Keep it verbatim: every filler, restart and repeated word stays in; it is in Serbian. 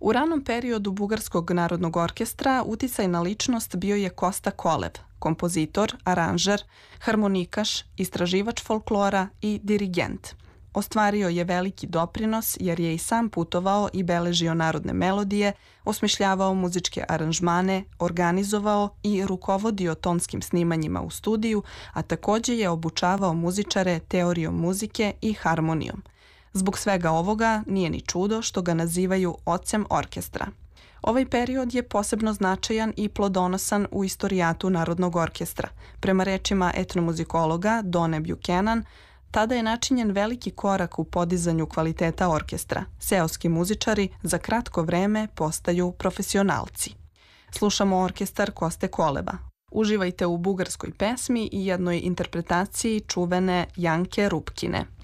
U ranom periodu Bugarskog narodnog orkestra uticajna ličnost bio je Kosta Kolev, kompozitor, aranžer, harmonikaš, istraživač folklora i dirigent. Ostvario je veliki doprinos jer je i sam putovao i beležio narodne melodije, osmišljavao muzičke aranžmane, organizovao i rukovodio tonskim snimanjima u studiju, a takođe je obučavao muzičare teorijom muzike i harmonijom. Zbog svega ovoga nije ni čudo što ga nazivaju ocem orkestra. Ovaj period je posebno značajan i plodonosan u istorijatu Narodnog orkestra. Prema rečima etnomuzikologa Done Buchanan, tada je načinjen veliki korak u podizanju kvaliteta orkestra. Seoski muzičari za kratko vreme postaju profesionalci. Slušamo orkestar Koste Koleva. Uživajte u bugarskoj pesmi i jednoj interpretaciji čuvene Janke Rupkine.